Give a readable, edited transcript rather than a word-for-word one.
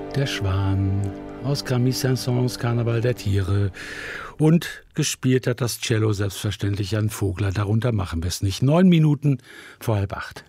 Der Schwan aus Camille Saint-Saëns Karneval der Tiere. Und gespielt hat das Cello selbstverständlich Jan Vogler. Darunter machen wir es nicht. 9 Minuten vor 7:30.